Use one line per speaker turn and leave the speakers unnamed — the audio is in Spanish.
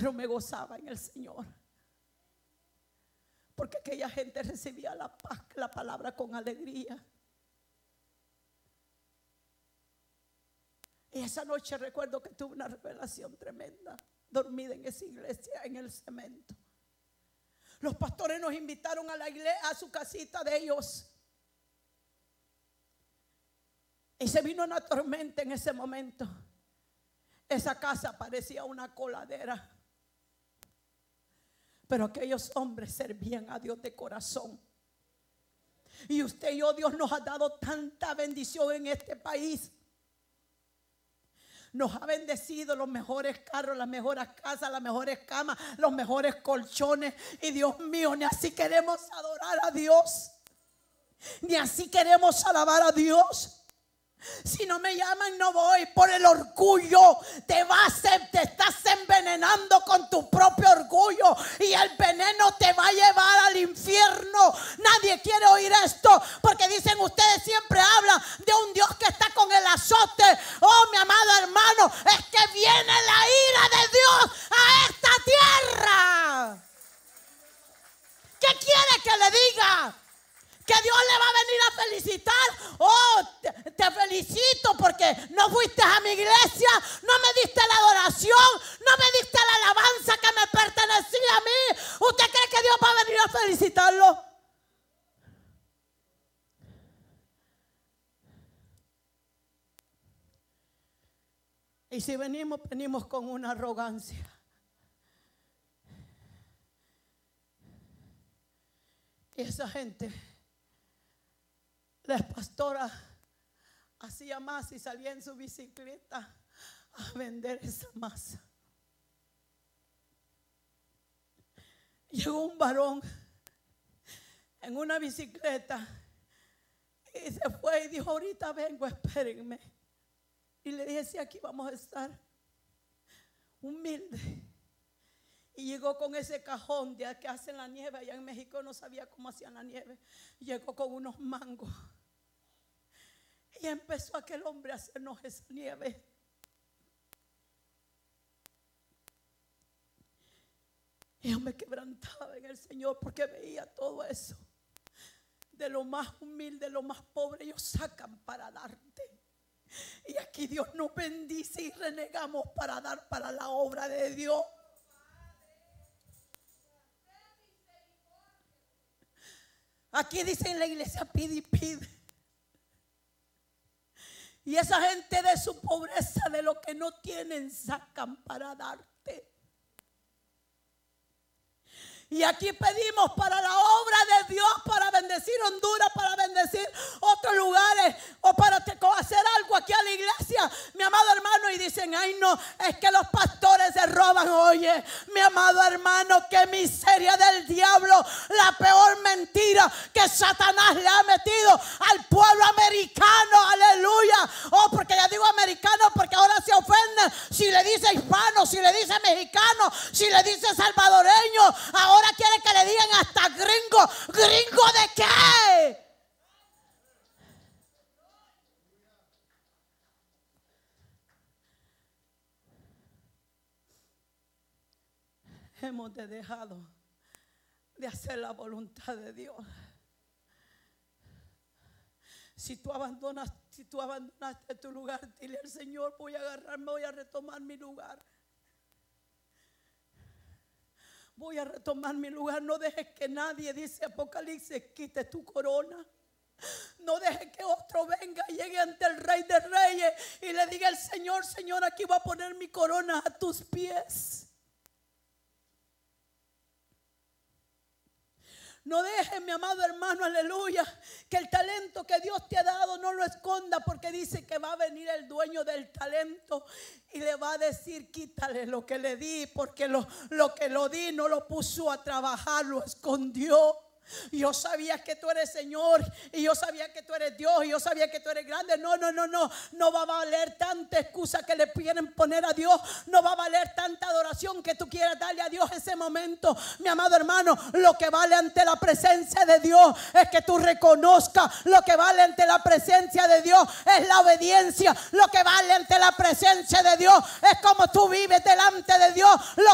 pero me gozaba en el Señor. Porque aquella gente recibía la paz, la palabra con alegría. Y esa noche recuerdo que tuve una revelación tremenda, dormida en esa iglesia, en el cemento. Los pastores nos invitaron a la iglesia, a su casita de ellos. Y se vino una tormenta en ese momento. Esa casa parecía una coladera. Pero aquellos hombres servían a Dios de corazón. Y usted y yo, Dios nos ha dado tanta bendición en este país. Nos ha bendecido los mejores carros, las mejores casas, las mejores camas, los mejores colchones. Y Dios mío, ni así queremos adorar a Dios. Ni así queremos alabar a Dios. Si no me llaman, no voy. Por el orgullo te estás envenenando con tu propio orgullo, y el veneno te va a llevar al infierno. Nadie quiere oír esto, porque dicen, ustedes siempre hablan de un Dios que está con el azote. Oh, mi amado hermano, es que viene la ira de Dios a esta tierra. ¿Qué quiere que le diga? Que Dios le va a venir a felicitar. Oh, te felicito porque no fuiste a mi iglesia, no me diste la adoración, no me diste la alabanza que me pertenecía a mí. ¿Usted cree que Dios va a venir a felicitarlo? Y si venimos con una arrogancia. Y esa gente, la pastora hacía masa y salía en su bicicleta a vender esa masa. Llegó un varón en una bicicleta y se fue y dijo, ahorita vengo, espérenme. Y le dije, sí, aquí vamos a estar. Humilde. Y llegó con ese cajón de que hacen la nieve. Allá en México no sabía cómo hacían la nieve. Llegó con unos mangos. Y empezó aquel hombre a hacernos esa nieve. Y yo me quebrantaba en el Señor porque veía todo eso. De lo más humilde, lo más pobre, ellos sacan para darte. Y aquí Dios nos bendice y renegamos para dar para la obra de Dios. Aquí dice en la iglesia, pide y pide. Y esa gente de su pobreza, de lo que no tienen, sacan para darte. Y aquí pedimos para la obra de Dios, para bendecir Honduras, para bendecir otros lugares, o para hacer algo aquí a la iglesia, mi amado hermano, y dicen, ay no, es que los pastores se roban. Oye, mi amado hermano, qué miseria del diablo, la peor mentira que Satanás le ha metido al pueblo americano, aleluya. Oh, porque ya digo americano porque ahora se ofenden si le dice hispano, si le dice mexicano, si le dice salvadoreño. Ahora quiere que le digan hasta gringo. ¿Gringo de qué? Hemos dejado de hacer la voluntad de Dios. Si tú abandonaste tu lugar, dile al Señor, voy a agarrarme, voy a retomar mi lugar. Voy a retomar mi lugar. No dejes que nadie, dice Apocalipsis, quite tu corona. No dejes que otro venga y llegue ante el Rey de Reyes y le diga al Señor, Señor, aquí voy a poner mi corona a tus pies. No dejes, mi amado hermano, aleluya, que el talento que Dios te ha dado no lo esconda, porque dice que va a venir el dueño del talento y le va a decir, quítale lo que le di, porque lo que lo di no lo puso a trabajar, lo escondió. Yo sabía que tú eres Señor, y yo sabía que tú eres Dios, y yo sabía que tú eres grande. No va a valer tanta excusa que le quieren poner a Dios. No va a valer tanta adoración que tú quieras darle a Dios ese momento. Mi amado hermano, lo que vale ante la presencia de Dios es que tú reconozcas. Lo que vale ante la presencia de Dios es la obediencia. Lo que vale ante la presencia de Dios es como tú vives delante de Dios. Lo